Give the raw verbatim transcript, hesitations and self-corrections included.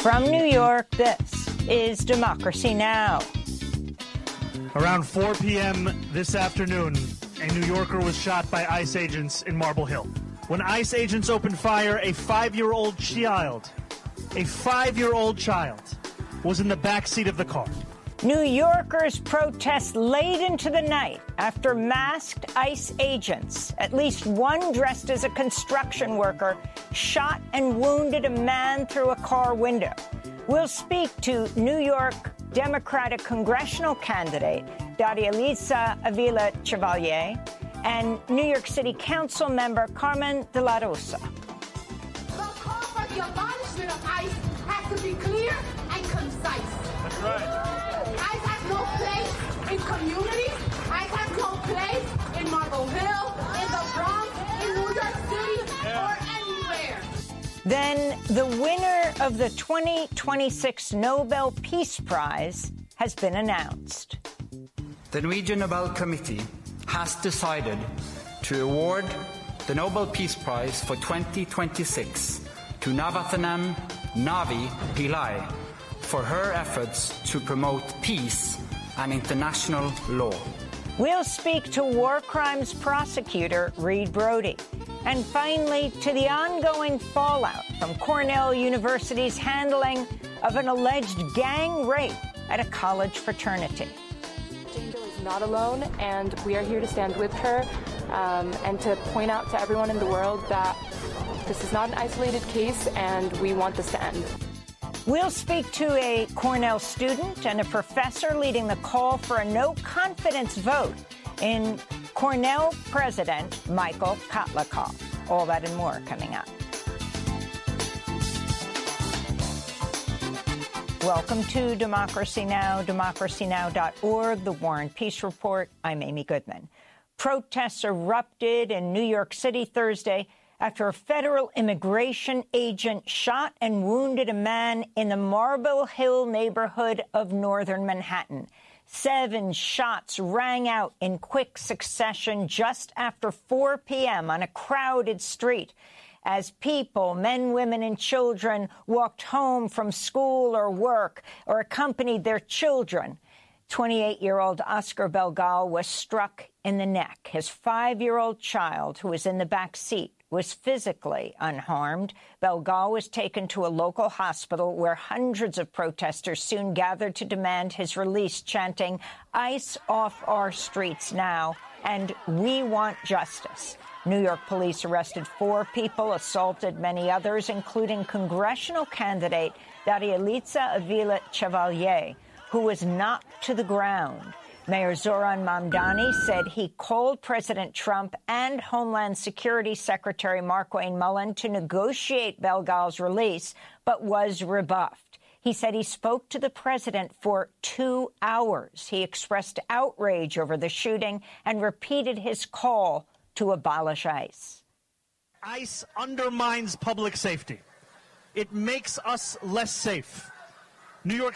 From New York, this is Democracy Now! Around four p.m. this afternoon, a New Yorker was shot by ICE agents in Marble Hill. When ICE agents opened fire, a five-year-old child, a five-year-old child, was in the back seat of the car. New Yorkers protest late into the night after masked ICE agents, at least one dressed as a construction worker, shot and wounded a man through a car window. We'll speak to New York Democratic congressional candidate Darialisa Avila Chevalier and New York City Council member Carmen De La Rosa. The call for the abolishment of ICE has to be clear and concise. That's right. ICE has no place in communities. ICE has no place in Marble Hill, in the Bronx, in New York City, yeah. or anywhere. Then the winner of the twenty twenty-six Nobel Peace Prize has been announced. The Norwegian Nobel Committee has decided to award the Nobel Peace Prize for twenty twenty-six to Navathanam Navi Pillai for her efforts to promote peace and international law. We'll speak to war crimes prosecutor Reed Brody. And finally, to the ongoing fallout from Cornell University's handling of an alleged gang rape at a college fraternity. Jane Doe is not alone, and we are here to stand with her um, and to point out to everyone in the world that this is not an isolated case, and we want this to end. We'll speak to a Cornell student and a professor leading the call for a no-confidence vote in Cornell President Michael Kotlikov. All that and more coming up. Welcome to Democracy Now!, democracy now dot org, the War and Peace Report. I'm Amy Goodman. Protests erupted in New York City Thursday after a federal immigration agent shot and wounded a man in the Marble Hill neighborhood of northern Manhattan. Seven shots rang out in quick succession just after four p.m. on a crowded street as people, men, women, and children, walked home from school or work or accompanied their children. twenty-eight-year-old Oscar Belgal was struck in the neck. His five-year-old child, who was in the back seat, was physically unharmed. Belgal was taken to a local hospital where hundreds of protesters soon gathered to demand his release, chanting, "ICE off our streets now," and "We want justice." New York police arrested four people, assaulted many others, including congressional candidate Darialisa Avila Chevalier, who was knocked to the ground. Mayor Zoran Mamdani said he called President Trump and Homeland Security Secretary Markwayne Mullin to negotiate Belgal's release, but was rebuffed. He said he spoke to the president for two hours. He expressed outrage over the shooting and repeated his call to abolish ICE. ICE undermines public safety. It makes us less safe. New York